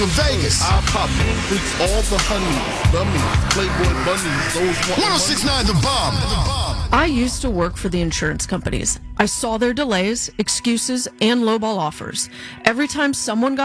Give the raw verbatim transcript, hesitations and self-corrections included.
in Vegas. I pop freaks, all the honeys, dummies, Playboy bunnies, those want ten sixty-nine The Bomb. I used to work for the insurance companies. I saw their delays, excuses, and lowball offers. Every time someone got